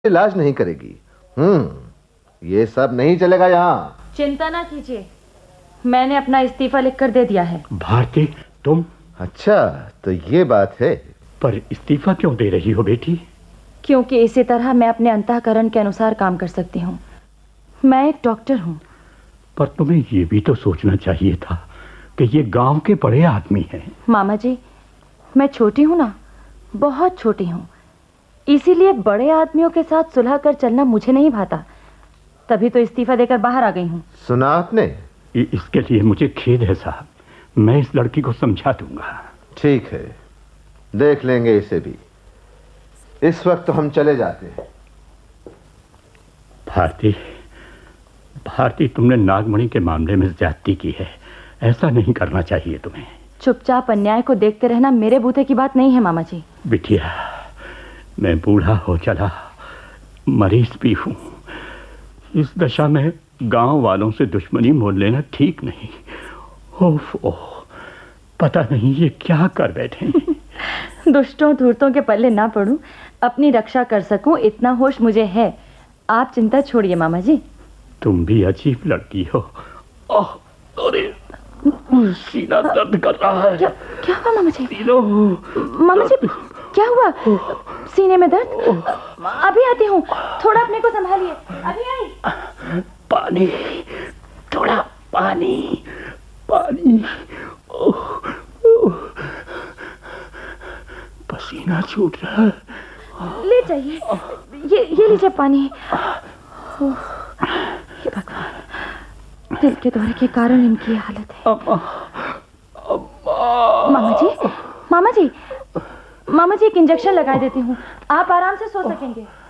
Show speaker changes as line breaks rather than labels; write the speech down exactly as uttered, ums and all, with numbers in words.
इलाज नहीं करेगी। हम्म ये सब नहीं चलेगा यहाँ।
चिंता ना कीजिए, मैंने अपना इस्तीफा लिखकर दे दिया है।
भारती, तुम?
अच्छा, तो ये बात है।
पर इस्तीफा क्यों दे रही हो बेटी?
क्योंकि इसी तरह मैं अपने अंतःकरण के अनुसार काम कर सकती हूँ। मैं एक डॉक्टर हूँ।
पर तुम्हें ये भी तो सोचना चाहिए था कि ये गांव के बड़े आदमी हैं।
मामा जी, मैं छोटी हूँ ना, बहुत छोटी हूँ, इसीलिए बड़े आदमियों के साथ सुलह कर चलना मुझे नहीं भाता। तभी तो इस्तीफा देकर बाहर आ गई हूँ।
सुना आपने?
इसके लिए मुझे खेद है साहब, मैं इस लड़की को समझा दूंगा।
ठीक है, देख लेंगे इसे भी। इस वक्त तो हम चले जाते हैं।
भारती, भारती, तुमने नागमणि के मामले में ज्यादती की है। ऐसा नहीं करना चाहिए तुम्हें।
चुपचाप अन्याय को देखते रहना मेरे बूते की बात नहीं है मामा जी।
बिटिया, मैं बूढ़ा हो चला, मरीज भी हूं। इस दशा में गांव वालों से दुश्मनी मोल लेना ठीक नहीं। ओफ ओह, पता नहीं ये क्या कर बैठे।
दुष्टों धूर्तों के पल्ले ना पड़ूं, अपनी रक्षा कर सकूं, इतना होश मुझे है। आप चिंता छोड़िए मामा जी।
तुम भी अजीब लड़की हो। ओह, अरे सीना दर्द कर रहा है।
क्या क्या हुआ मामा जी?
मामा
जी, क्या हुआ? सीने में दर्द? अभी आती हूँ, थोड़ा अपने को संभालिए। अभी आई।
पानी, थोड़ा पानी, पानी। ओह, ओह, पसीना छूट रहा है।
ले जाइए, ये ये लीजिए पानी। ये भगवान, दिल के दौरे के कारण इनकी हालत है। मामा जी, मामा जी, मामा जी, एक इंजेक्शन लगा देती हूँ, आप आराम से सो सकेंगे।